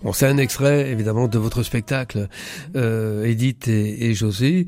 Bon, c'est un extrait, évidemment, de votre spectacle, Édith et José.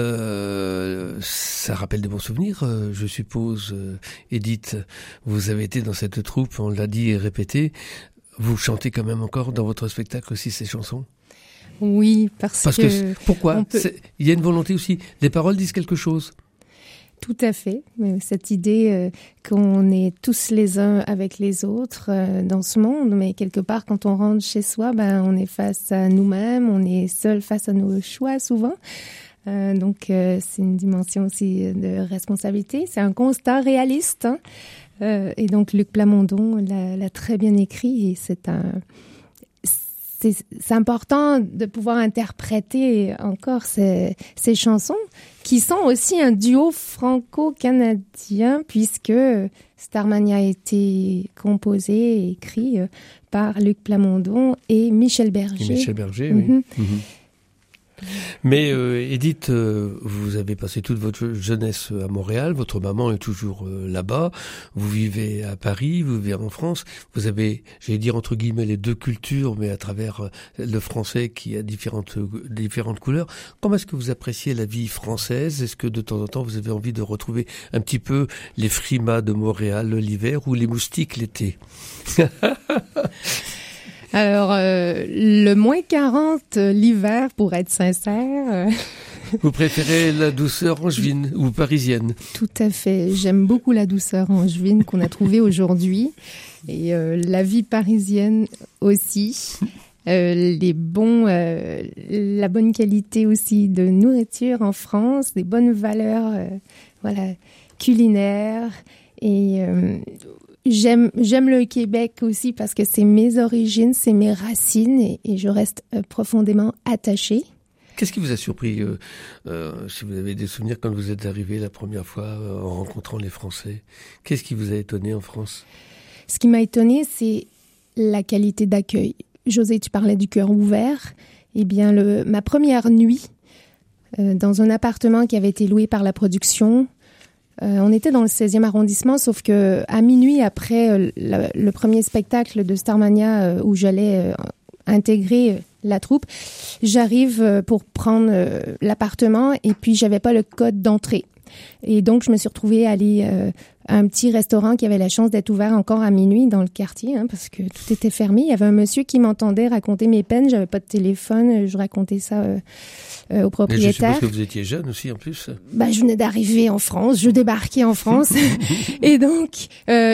Ça rappelle des bons souvenirs, je suppose. Édith, vous avez été dans cette troupe, on l'a dit et répété. Vous chantez quand même encore dans votre spectacle aussi ces chansons? Oui, parce que pourquoi il y a une volonté aussi. Les paroles disent quelque chose. Tout à fait. Cette idée qu'on est tous les uns avec les autres dans ce monde, mais quelque part, quand on rentre chez soi, on est face à nous-mêmes, on est seul face à nos choix souvent. Donc, c'est une dimension aussi de responsabilité. C'est un constat réaliste. Et donc, Luc Plamondon l'a très bien écrit et c'est important de pouvoir interpréter encore ces chansons qui sont aussi un duo franco-canadien puisque Starmania a été composé et écrit par Luc Plamondon et Michel Berger. Michel Berger, oui. Mais Édith, vous avez passé toute votre jeunesse à Montréal, votre maman est toujours là-bas, vous vivez à Paris, vous vivez en France, vous avez, j'allais dire entre guillemets, les deux cultures, mais à travers le français qui a différentes couleurs. Comment est-ce que vous appréciez la vie française? Est-ce que de temps en temps vous avez envie de retrouver un petit peu les frimas de Montréal l'hiver ou les moustiques l'été? Alors, le moins 40 l'hiver, pour être sincère. Vous préférez la douceur angevine ou parisienne? Tout à fait. J'aime beaucoup la douceur angevine qu'on a trouvée aujourd'hui. Et la vie parisienne aussi. La bonne qualité aussi de nourriture en France, des bonnes valeurs culinaires. Et J'aime le Québec aussi parce que c'est mes origines, c'est mes racines et je reste profondément attachée. Qu'est-ce qui vous a surpris, si vous avez des souvenirs quand vous êtes arrivé la première fois en rencontrant les Français? Qu'est-ce qui vous a étonné en France? Ce qui m'a étonné, c'est la qualité d'accueil. José, tu parlais du cœur ouvert. Eh bien, ma première nuit dans un appartement qui avait été loué par la production, on était dans le 16e arrondissement, sauf que à minuit, après le premier spectacle de Starmania où j'allais intégrer la troupe, j'arrive pour prendre l'appartement et puis j'avais pas le code d'entrée. Et donc, je me suis retrouvée à aller à un petit restaurant qui avait la chance d'être ouvert encore à minuit dans le quartier, parce que tout était fermé. Il y avait un monsieur qui m'entendait raconter mes peines. J'avais pas de téléphone. Je racontais ça au propriétaire. Mais je suppose que vous étiez jeune aussi, en plus. Je venais d'arriver en France. Je débarquais en France. Et donc,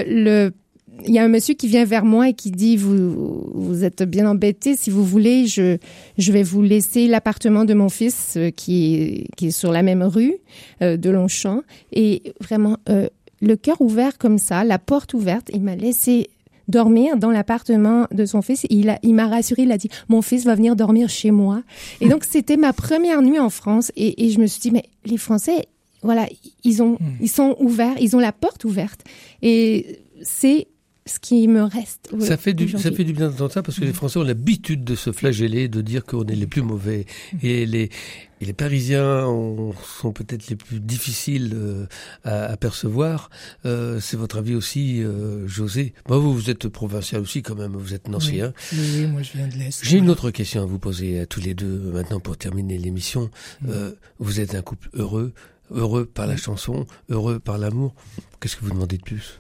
il y a un monsieur qui vient vers moi et qui dit vous êtes bien embêté, si vous voulez je vais vous laisser l'appartement de mon fils qui est sur la même rue de Longchamp. Et vraiment le cœur ouvert comme ça, la porte ouverte, il m'a laissé dormir dans l'appartement de son fils. Il m'a rassuré, il a dit mon fils va venir dormir chez moi. Et donc c'était ma première nuit en France et je me suis dit mais les Français, voilà, ils sont ouverts, ils ont la porte ouverte et c'est ce qui me reste. Ça fait du bien d'entendre ça parce que les Français ont l'habitude de se flageller, de dire qu'on est les plus mauvais. Et les Parisiens sont peut-être les plus difficiles à percevoir. C'est votre avis aussi, José? Vous êtes provincial aussi quand même, vous êtes nancéen. Oui, moi je viens de l'Est. J'ai une autre question à vous poser à tous les deux maintenant pour terminer l'émission. Vous êtes un couple heureux par la chanson, heureux par l'amour. Qu'est-ce que vous demandez de plus?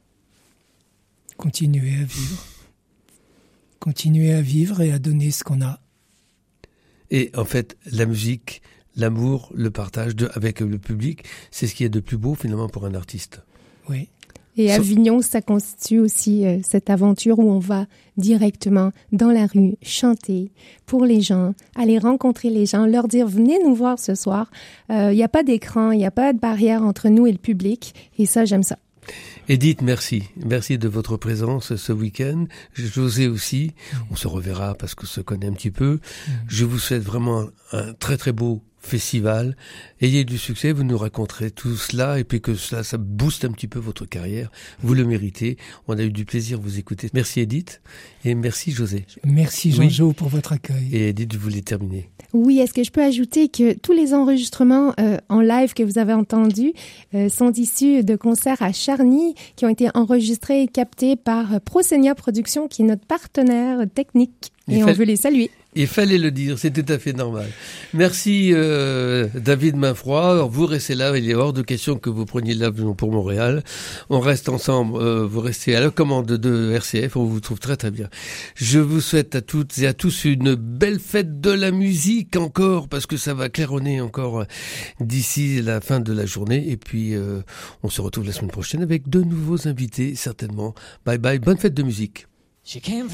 Continuer à vivre et à donner ce qu'on a. Et en fait, la musique, l'amour, le partage avec le public, c'est ce qui est de plus beau finalement pour un artiste. Oui. Et Avignon, ça constitue aussi cette aventure où on va directement dans la rue chanter pour les gens, aller rencontrer les gens, leur dire venez nous voir ce soir. Il n'y a pas d'écran, il n'y a pas de barrière entre nous et le public. Et ça, j'aime ça. Édith, merci. Merci de votre présence ce week-end. José aussi. On se reverra parce qu'on se connaît un petit peu. Je vous souhaite vraiment un très très beau festival. Ayez du succès, vous nous raconterez tout cela et puis que cela, ça booste un petit peu votre carrière. Vous le méritez. On a eu du plaisir de vous écouter. Merci Edith et merci José. Merci Jean-Jo pour votre accueil. Et Edith, vous voulez terminer? Oui, est-ce que je peux ajouter que tous les enregistrements en live que vous avez entendus sont issus de concerts à Charny qui ont été enregistrés et captés par ProSenia Productions, qui est notre partenaire technique. Et on veut les saluer. Il fallait le dire, c'est tout à fait normal. Merci David Mainfroid, vous restez là, il est hors de question que vous preniez l'avion pour Montréal. On reste ensemble, vous restez à la commande de RCF, on vous trouve très très bien. Je vous souhaite à toutes et à tous une belle fête de la musique encore, parce que ça va claironner encore d'ici la fin de la journée. Et puis on se retrouve la semaine prochaine avec de nouveaux invités, certainement. Bye bye, bonne fête de musique.